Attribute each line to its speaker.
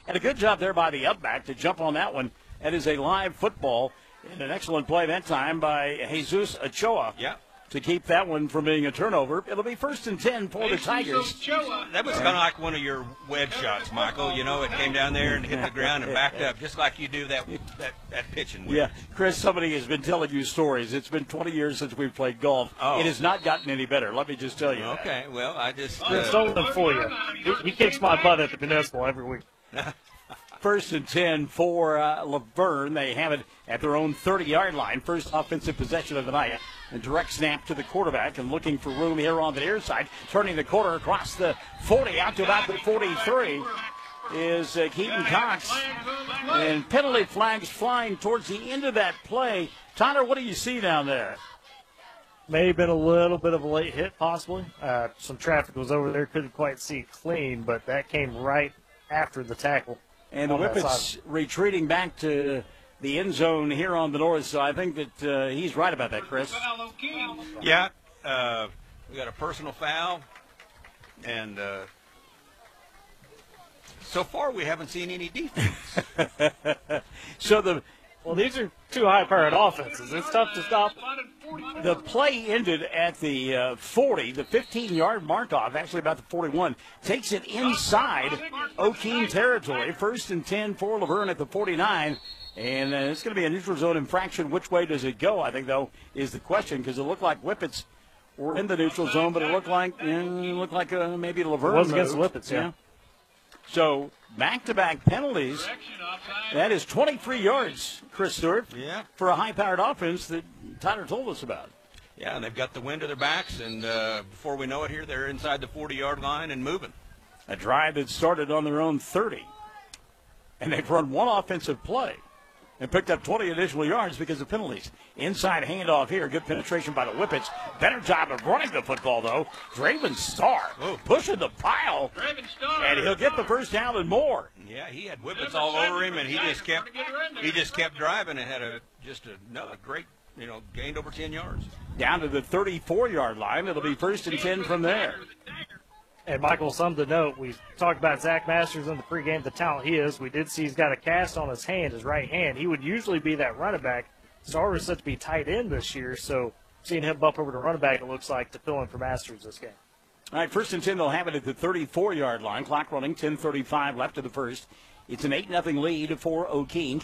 Speaker 1: And a good job there by the upback to jump on that one. That is a live football. And an excellent play that time by Jesus Ochoa.
Speaker 2: Yeah.
Speaker 1: To keep that one from being a turnover. It'll be 1st and 10 for the Tigers.
Speaker 2: That was kind of like one of your wedge shots, Michael. You know, it came down there and hit the ground and backed up, just like you do that pitching wedge.
Speaker 1: Yeah, Chris, somebody has been telling you stories. It's been 20 years since we've played golf.
Speaker 2: Oh.
Speaker 1: It has not gotten any better, let me just tell you.
Speaker 2: Okay, well, I just...
Speaker 3: Chris Dolan for you. He kicks my butt at the Municipal every week.
Speaker 1: 1st and 10 for Laverne. They have it at their own 30-yard line. First offensive possession of the night. A direct snap to the quarterback and looking for room here on the near side. Turning the corner across the 40 out to about the 43 is Keaton Cox. And penalty flags flying towards the end of that play. Tyler, what do you see down there?
Speaker 3: May have been a little bit of a late hit, possibly. Some traffic was over there. Couldn't quite see clean, but that came right after the tackle.
Speaker 1: And the Whippets retreating back to the end zone here on the north, so I think that he's right about that, Chris.
Speaker 2: Yeah, we got a personal foul, and so far we haven't seen any defense.
Speaker 1: Well,
Speaker 3: these are two high-powered offenses. It's tough to stop.
Speaker 1: The play ended at the 40, the 15-yard mark off, actually about the 41. Takes it inside O'Keene territory. 1st and 10 for Laverne at the 49. And it's going to be a neutral zone infraction. Which way does it go, I think, though, is the question, because it looked like Whippets were in the neutral zone, but it looked like maybe Laverne
Speaker 3: It was against the Whippets, yeah.
Speaker 1: So back-to-back penalties. That is 23 yards, Chris Stewart, for a high-powered offense that Tyler told us about.
Speaker 2: Yeah, and they've got the wind to their backs, and before we know it here, they're inside the 40-yard line and moving.
Speaker 1: A drive that started on their own 30. And they've run one offensive play and picked up 20 additional yards because of penalties. Inside handoff here. Good penetration by the Whippets. Better job of running the football, though. Draven Starr pushing the pile. And he'll get the first down and more.
Speaker 2: Yeah, he had Whippets all over him, and he just kept driving and had another great, gained over 10 yards.
Speaker 1: Down to the 34-yard line. It'll be 1st and 10 from there.
Speaker 3: And, Michael, something to note, we talked about Zach Masters in the pregame, the talent he is. We did see he's got a cast on his hand, his right hand. He would usually be that running back. Starr is set to be tight end this year, so seeing him bump over to running back, it looks like, to fill in for Masters this game.
Speaker 1: All right, 1st and 10, they'll have it at the 34-yard line. Clock running, 10:35 left of the first. It's an 8-0 lead for O'Keene.